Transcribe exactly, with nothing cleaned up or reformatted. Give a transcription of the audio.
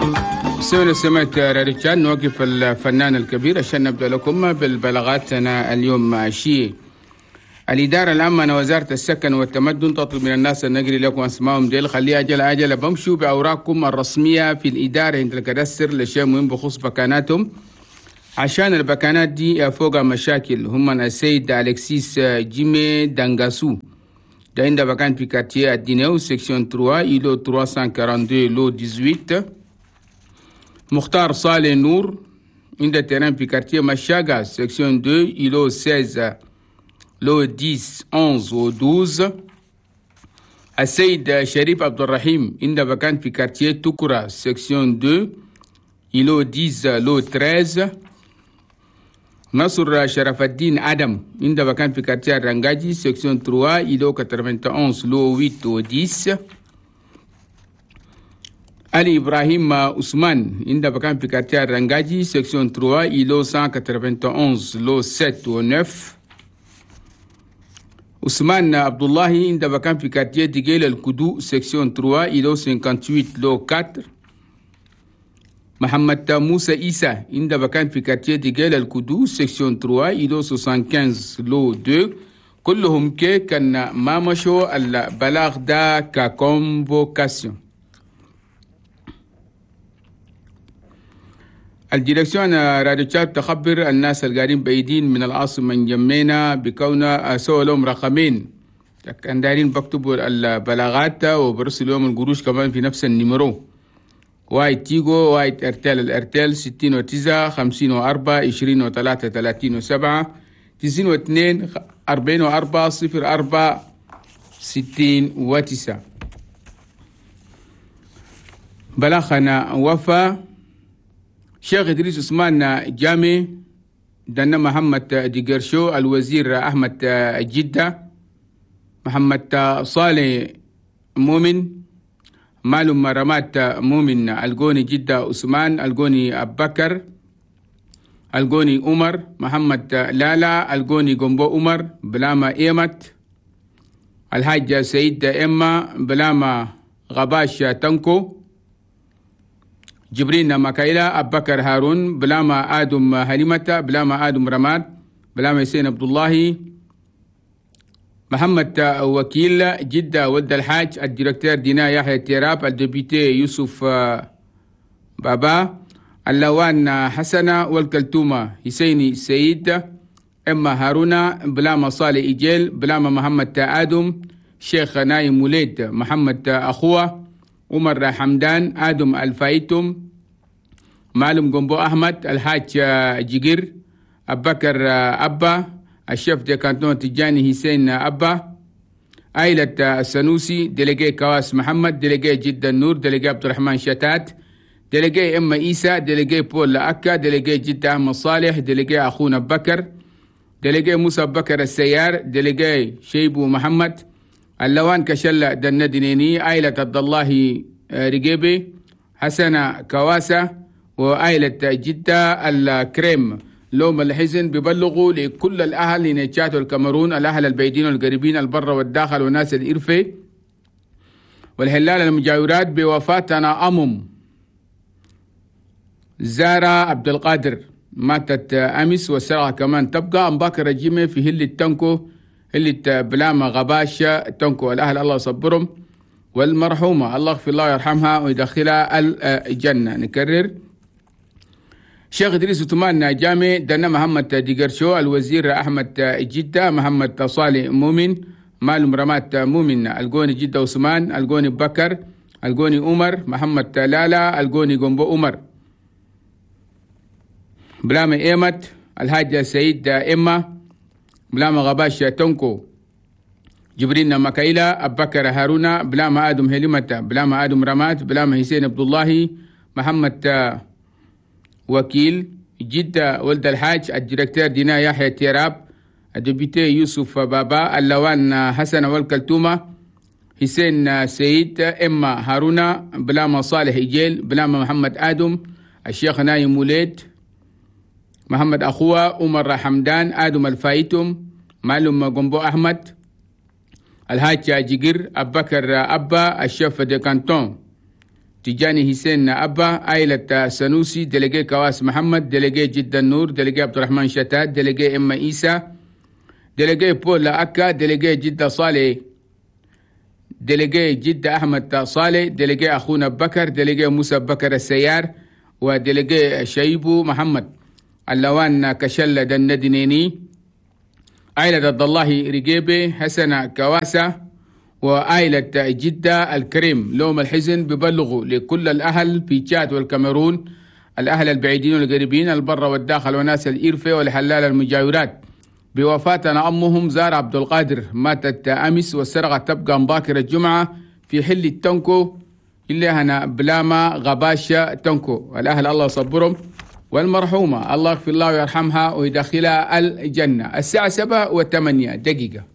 سمعنا سمعت راديو نوقف الفنان الكبير عشان نبدأ لكم بالبلاغاتنا اليوم شيء. الإدارة العامة وزارة السكن والتمدن تطلب من الناس أن نقري لكم أسمائهم ديل خليها أجل أجل بمشوا بأوراقكم الرسمية في الإدارة عند الكدستر لشيء مهم بخصوص بكاناتهم عشان البكانات دي فوق مشاكل. هم السيد أليكسيس جيمي دانغاسو ده عند بكان في كارتيه الدينيو سيكشن ثلاثة إلو ثلاثمائة واثنين وأربعين لو ثمانية عشر. مختار صالح نور عند تيران في كارتيه مشاغا سيكشن اثنين إلو ستة عشر لو عشرة أحد عشر و اثناشر. السيد شريف عبد الرحيم عند بكان في كارتيه توكرا سيكشن اثنين إلو عشرة لو ثلاثة عشر. نصر شرف الدين آدم عند بكان في كارتيه رانجاجي سيكشن ثلاثة إلو واحد وثمانين لو ثمانية و عشرة. علي إبراهيم عثمان عند بكان في كارتيه رانجاجي سيكشن ثلاثة إلو مئة وثمانية وثمانين لو سبعة و تسعة. عثمان عبد الله عند بكان في كارتيه ديجيل الكدو سيكشن ثلاثة إلو ثمانية وخمسين لو أربعة. محمد موسى عيسى عند بكان في كارتيه ديجيل الكدو سيكشن ثلاثة إلو خمسة وخمسين لو اثنين. كلهم كي كان ما مشوا البلاغ دا ككونفوكاسيون. الديركسيون راديو تشاب تخبر الناس القاعدين بعيدين من العاصمة من جمينا بكون سوى لهم رقمين كان دايرين بكتبوا البلاغات وبرسل لهم القروش كمان في نفس النمرو. وايد تيجو وايد ارتال الارتال ستين وتسعة خمسين وأربعة عشرين وثلاثة ثلاثين وسبعة تسعين واثنين أربعين وأربعة صفر أربعة ستين وتسعة. بلاغنا وفا شيخ إدريس عثمان جامي دنا محمد ديغرشو الوزير أحمد جدة محمد صالح مؤمن معلوم رمات مؤمن القوني جدة عثمان القوني أبو بكر القوني عمر محمد لالا القوني قنبو عمر بلاما إيمت الحاج سيد إما بلاما غباش تنكو جبرين مكايلا أبو بكر هارون بلاما آدم هلمة بلاما آدم رماد بلاما حسين عبد الله محمد وكيل جدة ولد الحاج الديركتور دينا يحيى تيراب الديبيتي يوسف بابا اللوان حسنة والكلتومة حسيني سيد إما هارونا بلاما صالح إجيل بلاما محمد آدم شيخ نايم وليد محمد أخوة عمر حمدان آدم الفايتم معلوم قنبو أحمد الحاج جيجر أبو بكر أبا الشيف دي كانتون تجاني حسين أبا عائلة السنوسي ديليجي كواس محمد ديليجي جدة النور ديليجي عبد الرحمن شتات ديليجي إما إيسا ديليجي بول لأكا ديليجي جدة أحمد صالح ديليجي أخونا بكر ديليجي موسى بكر السيار ديليجي شيبو محمد اللوان كشلة دنا دينيني عائلة عبد الله رجيبي حسن كواسة وعائلة جدة الكريم لوم الحزن ببلغوا لكل الأهل لنجات الكاميرون الأهل البعيدين والقريبين البر والداخل والناس الإرفي والهلال المجاورات بوفاتنا أمم زارة عبد القادر ماتت أمس والسرعة كمان تبقى أمباكر رجيمة في هل التنكو اللي بلاما غباشة تنكو الأهل الله يصبرهم والمرحومة الله يغفر الله ويرحمها ويدخلها الجنة. نكرر شيخ إدريس عثمان جامي دنا محمد ديغرشو الوزير أحمد جدة محمد صالح مؤمن معلوم رمات مؤمن القوني جدة عثمان القوني بكر القوني عمر محمد لالا القوني قنبو عمر بلاما إيمت الحاج سيد إما بلاما غباش تنكو جبرين مكايلا أبو بكر هارونا بلاما آدم هلمة بلاما آدم رمات بلاما حسين عبد الله محمد وكيل جدة ولد الحاج الديركتور دينا يحيى تيراب الديبيتي يوسف بابا اللوان حسن والكلتومة حسين سيد إما هارونا بلاما صالح إجيل بلاما محمد آدم الشيخ نايم وليد محمد أخوة عمر حمدان آدم الفايتم معلوم قنبو أحمد الحاج جيجر أبو بكر أبا الشيف دي كانتون تجاني حسين أبا، عائلة سنوسي، دلقي كواس محمد، دلقي جدة النور، دلقي عبد الرحمن شتات، دلقي إما إيسا، دلقي بولا أكا، دلقي جدة صالح، دلقي جدة أحمد صالح، دلقي أخونا بكر، دلقي موسى بكر السيار، ودلقي شيبو محمد اللوان كشلة دندنيني، عائلة عبد الله رقيبي، حسن كواسة، وعائلة جدة الكريم. لهم الحزن ببلغوا لكل الأهل في تشاد والكاميرون، الأهل البعيدين والقريبين، البر والداخل وناس الإرفة والحلال المجاورات، بوفاتنا أمهم زار عبد القادر، ماتت أمس والسرقة تبقى مباكر الجمعة في حل التنكو إلا هنا بلاما غباشة تنكو. الأهل الله يصبرهم، والمرحومة الله يغفر الله ويرحمها ويدخلها الجنة. الساعة سبعة وثمانية دقيقة.